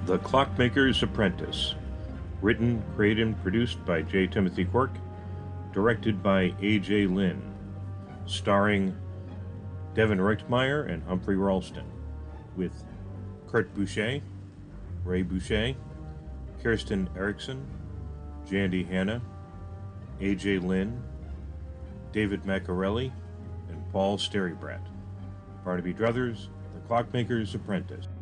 The Clockmaker's Apprentice. Written, created, and produced by J. Timothy Quirk. Directed by A.J. Lynn. Starring Devin Reitmeyer and Humphrey Ralston. With Kurt Boucher, Ray Boucher, Kirsten Erickson, Jandy Hanna, A.J. Lynn, David Maccarelli, and Paul Sterybrat. Barnaby Druthers, The Clockmaker's Apprentice.